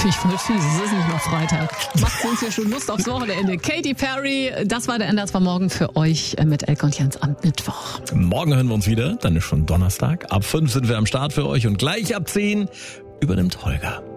Finde ich voll fies, es ist nicht noch Freitag. Macht uns ja schon Lust aufs Wochenende. Katy Perry, das war der Ende, das war morgen für euch mit Elke und Jens am Mittwoch. Morgen hören wir uns wieder, dann ist schon Donnerstag. Ab 5 sind wir am Start für euch und gleich ab 10 übernimmt Holger.